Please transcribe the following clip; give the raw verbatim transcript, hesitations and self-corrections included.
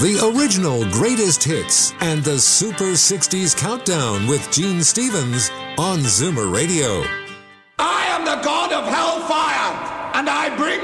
the original greatest hits and the Super sixties Countdown with Gene Stevens on Zoomer Radio. I am the god of hellfire, and I bring